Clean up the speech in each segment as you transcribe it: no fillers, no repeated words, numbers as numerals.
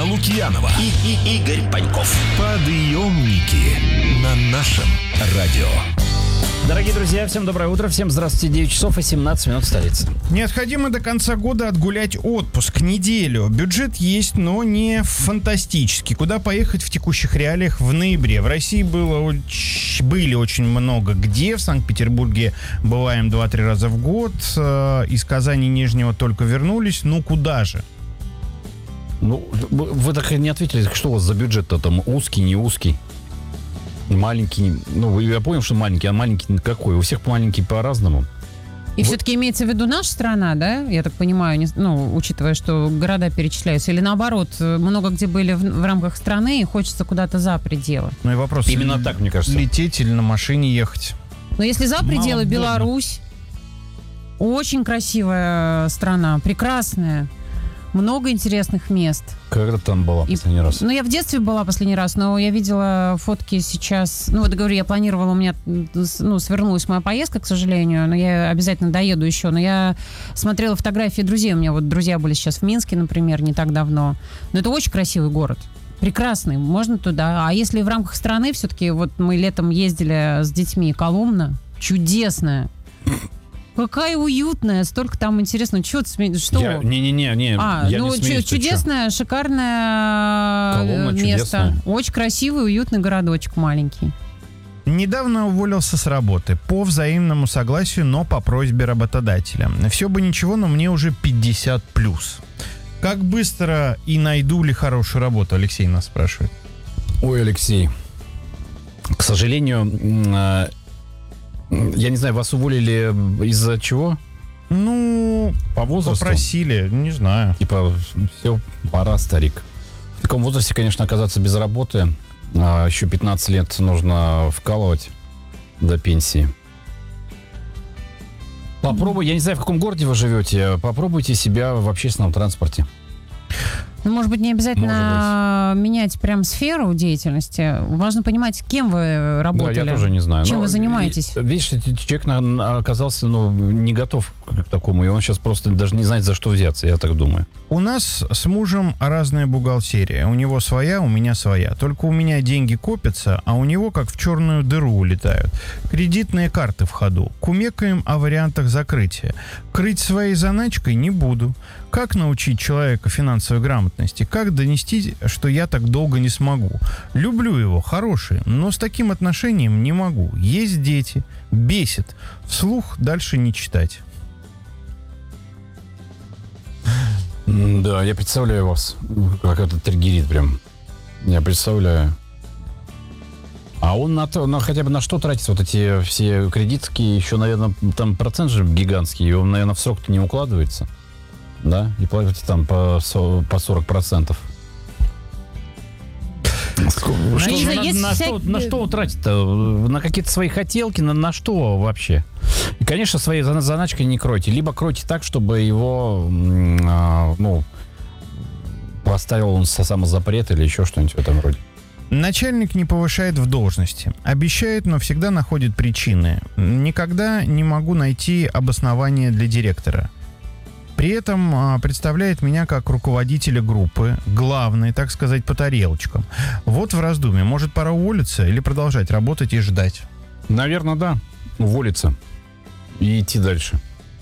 Лукьянова и Игорь Паньков. Подъемники на нашем радио. Дорогие друзья, всем доброе утро, всем здравствуйте, 9 часов и 17 минут в столице. Необходимо до конца года отгулять отпуск, неделю. Бюджет есть, но не фантастический. Куда поехать в текущих реалиях в ноябре? В России были очень много где. В Санкт-Петербурге бываем 2-3 раза в год. Из Казани Нижнего только вернулись. Ну, куда же? Ну, вы так и не ответили, что у вас за бюджет-то там, узкий, не узкий? Маленький, ну, я понял, что маленький, а маленький какой? У всех маленький по-разному. И все-таки имеется в виду наша страна, да? Я так понимаю, учитывая, что города перечисляются. Или наоборот, много где были в рамках страны и хочется куда-то за пределы. Ну и вопрос. Именно так, мне кажется. Лететь или на машине ехать? Но если за пределы, Мало Беларусь, очень красивая страна, прекрасная. Много интересных мест. Когда там была последний раз? Ну, я в детстве была последний раз, но я видела фотки сейчас. Ну, вот говорю, я планировала, у меня, свернулась моя поездка, к сожалению, но я обязательно доеду еще. Но я смотрела фотографии друзей. У меня вот друзья были сейчас в Минске, например, не так давно. Но это очень красивый город. Прекрасный, можно туда. А если в рамках страны, все-таки вот мы летом ездили с детьми, Коломна, чудесная. Какая уютная, столько там интересного. Что ты смеешься? Что? Я не смеюсь. Чудесное, шикарное Коломна место. Чудесная. Очень красивый, уютный городочек маленький. Недавно уволился с работы по взаимному согласию, но по просьбе работодателя. Все бы ничего, но мне уже 50+. Как быстро и найду ли хорошую работу? Алексей нас спрашивает. Ой, Алексей, к сожалению, я не знаю, вас уволили из-за чего? Ну, по возрасту? Попросили, не знаю. Типа, все, пора, старик. В таком возрасте, конечно, оказаться без работы. Еще 15 лет нужно вкалывать до пенсии. Попробуй, я не знаю, в каком городе вы живете, попробуйте себя в общественном транспорте. Ну, может быть, не обязательно менять прям сферу деятельности. Важно понимать, кем вы работали. Да, я тоже не знаю. Чем вы занимаетесь. Видишь, человек оказался не готов к такому, и он сейчас просто даже не знает, за что взяться, я так думаю. У нас с мужем разная бухгалтерия. У него своя, у меня своя. Только у меня деньги копятся, а у него как в черную дыру улетают. Кредитные карты в ходу. Кумекаем о вариантах закрытия. Крыть своей заначкой не буду. Как научить человека финансовой грамотности? Как донести, что я так долго не смогу? Люблю его, хороший, но с таким отношением не могу. Есть дети. Бесит. Вслух дальше не читать. Да, я представляю вас, как это триггерит прям. Я представляю. А он хотя бы на что тратится? Вот эти все кредитки, еще, наверное, там процент же гигантский, и он, наверное, в срок-то не укладывается. Да? И платите там по 40%. На что тратить-то? На какие-то свои хотелки? На что вообще? И, конечно, своей заначкой не кройте. Либо кройте так, чтобы его поставил он самозапрет или еще что-нибудь в этом роде. Начальник не повышает в должности. Обещает, но всегда находит причины. Никогда не могу найти обоснование для директора. При этом представляет меня как руководителя группы, главный, так сказать, по тарелочкам. Вот в раздумье. Может, пора уволиться или продолжать работать и ждать? Наверное, да. Уволиться и идти дальше.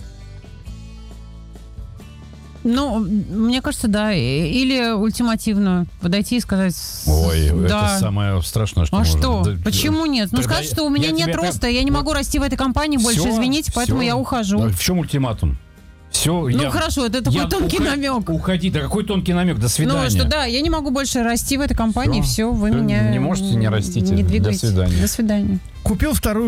Ну, мне кажется, да. Или ультимативно подойти и сказать... Ой, да. Это самое страшное, что А можно. что? Да, Почему нет? Ну, сказать, что у меня нет роста, я не могу расти в этой компании больше, извините, поэтому я ухожу. Да, в чем ультиматум? Все, хорошо, это такой тонкий намек. Уходи, да какой тонкий намек, до свидания. Ну, что да, я не могу больше расти в этой компании, все, вы меня не можете, не растите. Не двигаете. До свидания. До свидания. Купил вторую